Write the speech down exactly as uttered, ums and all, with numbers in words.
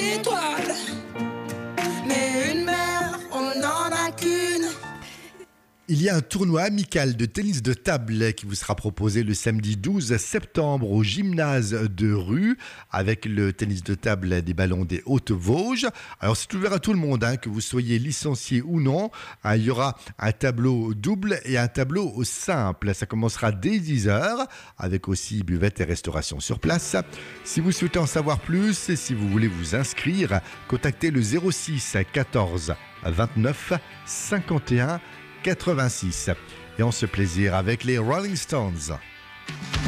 étoiles. Mais une mère, on n'en a qu'une. Il y a un tournoi amical de tennis de table qui vous sera proposé le samedi douze septembre au gymnase de Rue avec le tennis de table des ballons des Hautes-Vosges. Alors c'est ouvert à tout le monde, hein, que vous soyez licencié ou non. Hein, il y aura un tableau double et un tableau simple. Ça commencera dès dix heures avec aussi buvette et restauration sur place. Si vous souhaitez en savoir plus et si vous voulez vous inscrire, contactez le zéro six quatorze vingt-neuf cinquante et un quatre-vingt-six. Et on se plaisir avec les Rolling Stones.